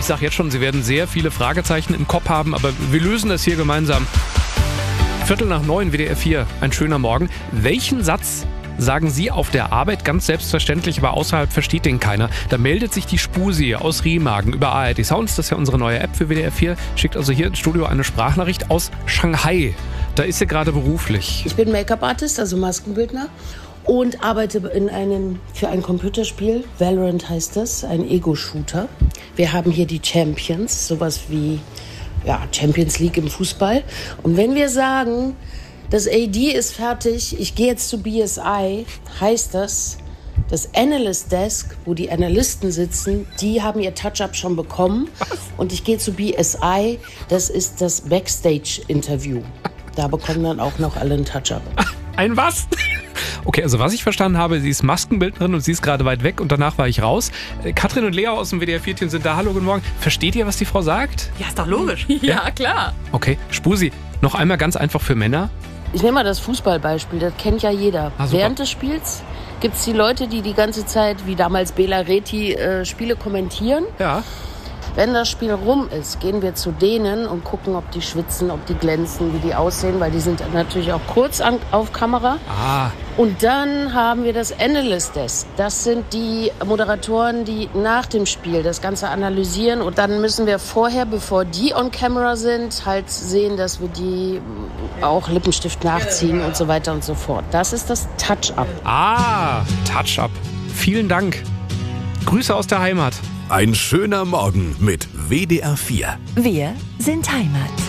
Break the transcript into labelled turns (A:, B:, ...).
A: Ich sage jetzt schon, Sie werden sehr viele Fragezeichen im Kopf haben, aber wir lösen das hier gemeinsam. 8:45, WDR 4, ein schöner Morgen. Welchen Satz sagen Sie auf der Arbeit ganz selbstverständlich, aber außerhalb versteht den keiner? Da meldet sich die Spusi aus Remagen über ARD Sounds, das ist ja unsere neue App für WDR 4, schickt also hier ins Studio eine Sprachnachricht aus Shanghai. Da ist sie gerade beruflich.
B: Ich bin Make-up-Artist, also Maskenbildner, und arbeite für ein Computerspiel. Valorant heißt das, ein Ego-Shooter. Wir haben hier die Champions, sowas wie Champions League im Fußball. Und wenn wir sagen, das AD ist fertig, ich gehe jetzt zu BSI, heißt das Analyst Desk, wo die Analysten sitzen, die haben ihr Touch-Up schon bekommen. Und ich gehe zu BSI, das ist das Backstage-Interview. Da bekommen dann auch noch alle einen Touch-Up.
A: Ein was? Okay, also was ich verstanden habe, sie ist Maskenbildnerin und sie ist gerade weit weg und danach war ich raus. Katrin und Lea aus dem WDR 4-Team sind da. Hallo, guten Morgen. Versteht ihr, was die Frau sagt?
C: Ja, ist doch logisch.
D: Ja, klar.
A: Okay, Spusi, noch einmal ganz einfach für Männer.
B: Ich nehme mal das Fußballbeispiel, das kennt ja jeder. Während des Spiels gibt es die Leute, die die ganze Zeit, wie damals Bela Reti, Spiele kommentieren.
A: Ja.
B: Wenn das Spiel rum ist, gehen wir zu denen und gucken, ob die schwitzen, ob die glänzen, wie die aussehen, weil die sind natürlich auch kurz auf Kamera.
A: Ah.
B: Und dann haben wir das Analyst Desk. Das sind die Moderatoren, die nach dem Spiel das Ganze analysieren. Und dann müssen wir vorher, bevor die on camera sind, halt sehen, dass wir die auch Lippenstift nachziehen und so weiter und so fort. Das ist das Touch-Up.
A: Ah, Touch-Up. Vielen Dank. Grüße aus der Heimat.
E: Ein schöner Morgen mit WDR 4.
D: Wir sind Heimat.